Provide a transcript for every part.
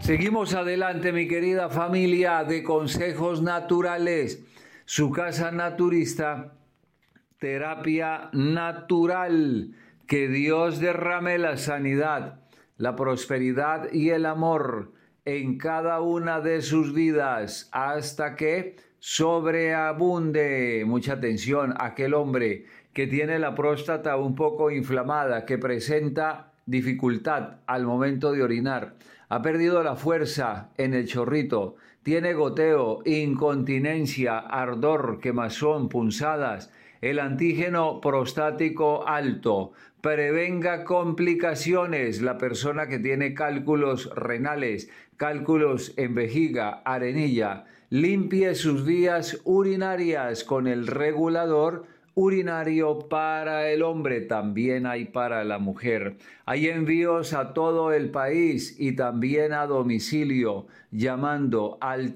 Seguimos adelante, mi querida familia de Consejos Naturales, su casa naturista, terapia natural. Que Dios derrame la sanidad, la prosperidad y el amor en cada una de sus vidas hasta que sobreabunde. Mucha atención, aquel hombre que tiene la próstata un poco inflamada, que presenta dificultad al momento de orinar, ha perdido la fuerza en el chorrito, tiene goteo, incontinencia, ardor, quemazón, punzadas, el antígeno prostático alto. Prevenga complicaciones. La persona que tiene cálculos renales, cálculos en vejiga, arenilla, limpie sus vías urinarias con el regulador urinario para el hombre, también hay para la mujer. Hay envíos a todo el país y también a domicilio, llamando al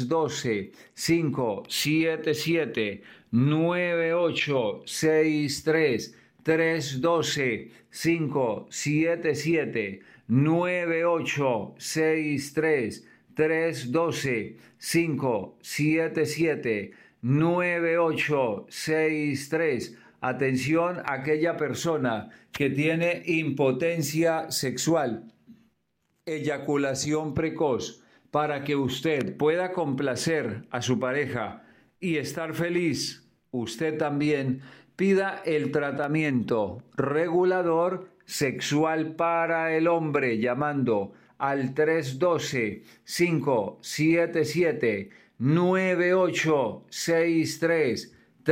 312-577-9863. 312-577-9863. 312-577-9863. Atención a aquella persona que tiene impotencia sexual, eyaculación precoz, para que usted pueda complacer a su pareja y estar feliz. Usted también pida el tratamiento regulador sexual para el hombre llamando al 312-577-9863.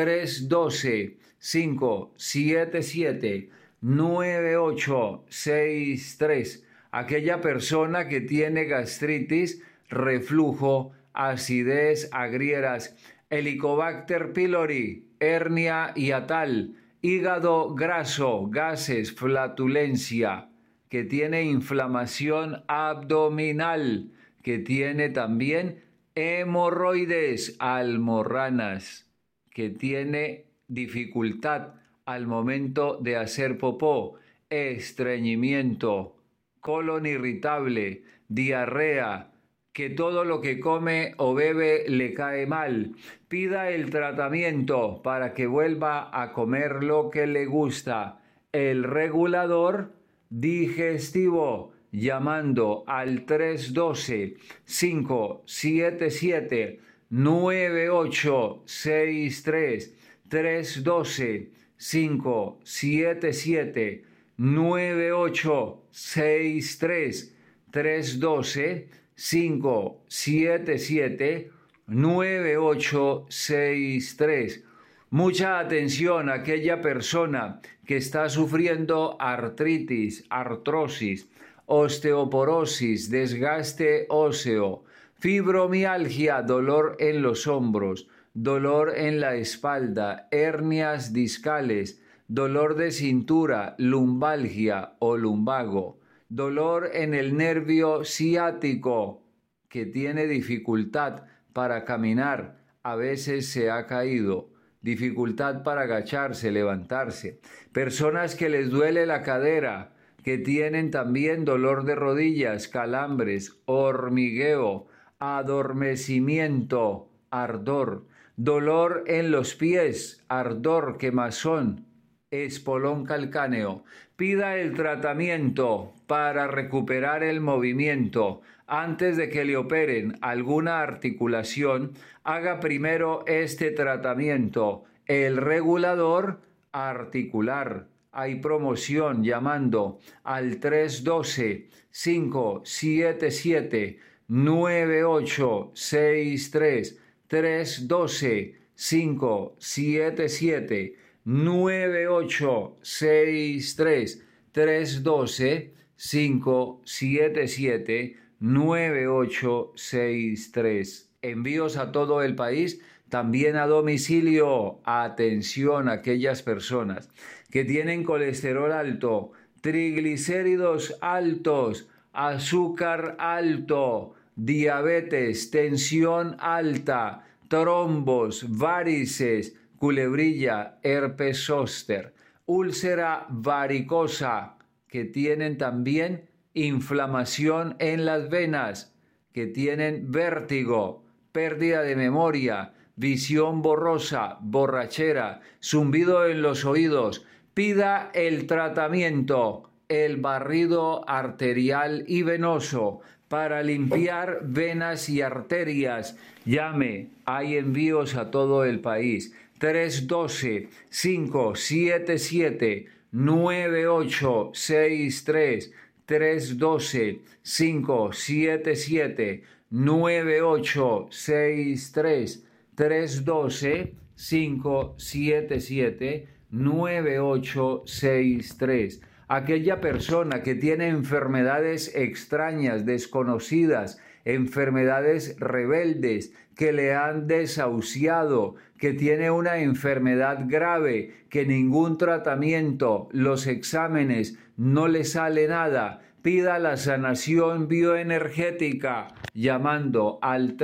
312-577-9863. Aquella persona que tiene gastritis, reflujo, acidez, agrieras, Helicobacter pylori, hernia hiatal, hígado graso, gases, flatulencia, que tiene inflamación abdominal, que tiene también hemorroides, almorranas, que tiene dificultad al momento de hacer popó, estreñimiento, colon irritable, diarrea, que todo lo que come o bebe le cae mal. Pida el tratamiento para que vuelva a comer lo que le gusta. El regulador digestivo, llamando al 312-577-9863. 312-577-9863. 312-577-9863. Mucha atención a aquella persona que está sufriendo artritis, artrosis, osteoporosis, desgaste óseo, fibromialgia, dolor en los hombros, dolor en la espalda, hernias discales, dolor de cintura, lumbalgia o lumbago, dolor en el nervio ciático, que tiene dificultad para caminar, a veces se ha caído, dificultad para agacharse, levantarse. Personas que les duele la cadera, que tienen también dolor de rodillas, calambres, hormigueo, adormecimiento, ardor, dolor en los pies, ardor, quemazón, espolón calcáneo. Pida el tratamiento para recuperar el movimiento. Antes de que le operen alguna articulación, haga primero este tratamiento, el regulador articular. Hay promoción llamando al 312-577-9863. 312-577-9863. 312-577-9863. Envíos a todo el país, también a domicilio. Atención a aquellas personas que tienen colesterol alto, triglicéridos altos, azúcar alto, diabetes, tensión alta, trombos, varices, culebrilla, herpes zóster, úlcera varicosa, que tienen también inflamación en las venas, que tienen vértigo, pérdida de memoria, visión borrosa, borrachera, zumbido en los oídos, pida el tratamiento, el barrido arterial y venoso para limpiar venas y arterias. Llame, hay envíos a todo el país. 312-577-9863. 312-577-9863. 312-577-9863. Aquella persona que tiene enfermedades extrañas, desconocidas, enfermedades rebeldes, que le han desahuciado, que tiene una enfermedad grave, que ningún tratamiento, los exámenes, no le sale nada, pida la sanación bioenergética llamando al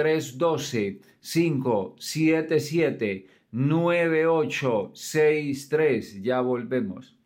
312-577-9863. Ya volvemos.